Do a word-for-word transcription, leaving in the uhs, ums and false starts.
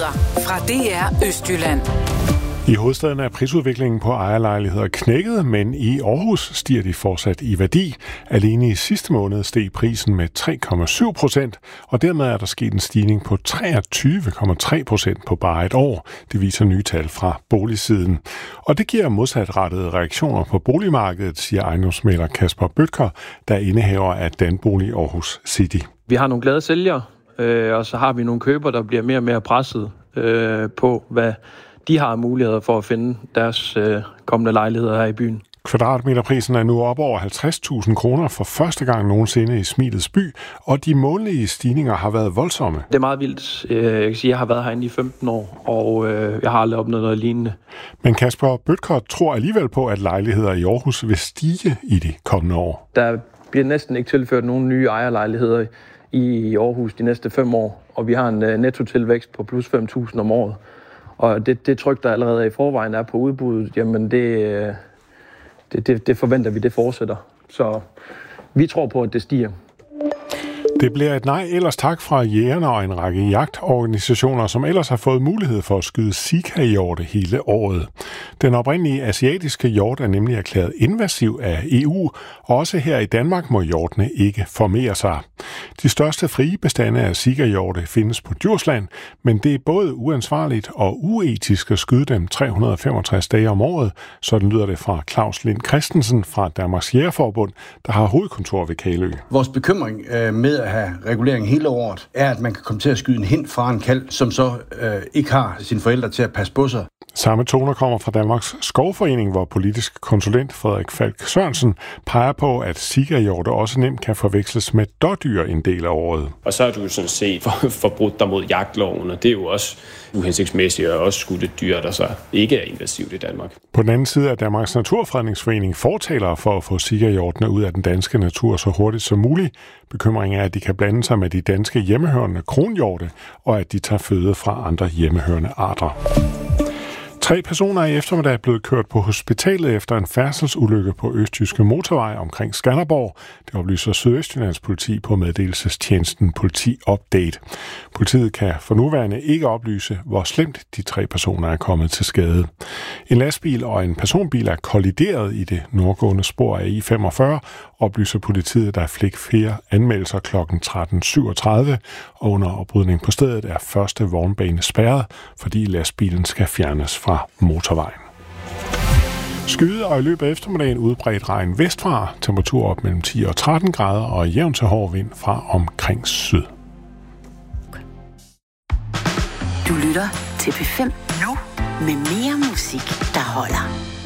Nyheder fra D R Østjylland. I hovedstaden er prisudviklingen på ejerlejligheder knækket, men i Aarhus stiger de fortsat i værdi. Alene i sidste måned steg prisen med tre komma syv procent, og dermed er der sket en stigning på treogtyve komma tre procent på bare et år. Det viser nye tal fra boligsiden. Og det giver modsatrettede reaktioner på boligmarkedet, siger ejendomsmægler Kasper Bødker, der er indehaver af Danbolig Aarhus City. Vi har nogle glade sælgere, øh, og så har vi nogle købere, der bliver mere og mere presset øh, på, hvad de har muligheder for at finde deres øh, kommende lejligheder her i byen. Kvadratmeterprisen er nu op over halvtreds tusind kroner for første gang nogensinde i Smilets by, og de månedlige stigninger har været voldsomme. Det er meget vildt. Jeg kan sige, jeg har været herinde i femten år, og øh, jeg har aldrig opnået noget lignende. Men Kasper Bødker tror alligevel på, at lejligheder i Aarhus vil stige i de kommende år. Der bliver næsten ikke tilført nogen nye ejerlejligheder i Aarhus de næste fem år, og vi har en øh, nettotilvækst på plus fem tusind om året. Og det, det tryk, der allerede i forvejen er på udbuddet, jamen det, det, det, det forventer vi, det fortsætter. Så vi tror på, at det stiger. Det bliver et nej ellers tak fra jægerne og en række jagtorganisationer, som ellers har fået mulighed for at skyde sika-hjorte hele året. Den oprindelige asiatiske hjort er nemlig erklæret invasiv af E U, og også her i Danmark må hjortene ikke formere sig. De største frie bestande af sika-hjorte findes på Djursland, men det er både uansvarligt og uetisk at skyde dem tre hundrede og femogtres dage om året, sådan lyder det fra Claus Lind Christensen fra Danmarks Jægerforbund, der har hovedkontor ved Kalø. Vores bekymring øh, med at have regulering hele året, er, at man kan komme til at skyde en hind fra en kalv, som så øh, ikke har sine forældre til at passe på sig. Samme toner kommer fra Danmarks Skovforening, hvor politisk konsulent Frederik Falk Sørensen peger på, at sika-hjorte også nemt kan forveksles med dådyr en del af året. Og så er du jo sådan set for, forbrudt dig mod jagtloven, og det er jo også uhensigtsmæssigt at også skudt et dyr, der så ikke er invasivt i Danmark. På den anden side er Danmarks Naturfredningsforening fortaler for at få sika-hjortene ud af den danske natur så hurtigt som muligt. Bekymringen er, at de kan blande sig med de danske hjemmehørende kronhjorte, og at de tager føde fra andre hjemmehørende arter. Tre personer er i eftermiddag blevet kørt på hospitalet efter en færdselsulykke på Østjyske Motorvej omkring Skanderborg. Det oplyser Sydøstjyllands politi på meddelelsestjenesten Politi Update. Politiet kan for nuværende ikke oplyse, hvor slemt de tre personer er kommet til skade. En lastbil og en personbil er kollideret i det nordgående spor af I femogfyrre, oplyser politiet, der fik flere anmeldelser klokken tretten syvogtredive, og under oprydning på stedet er første vognbane spærret, fordi lastbilen skal fjernes fra motorvejen. Skyde og i løbet af eftermiddagen udbredt regn vestfra, temperatur op mellem ti og tretten grader og jævn til hård vind fra omkring syd. Du lytter til P fem nu med mere musik, der holder.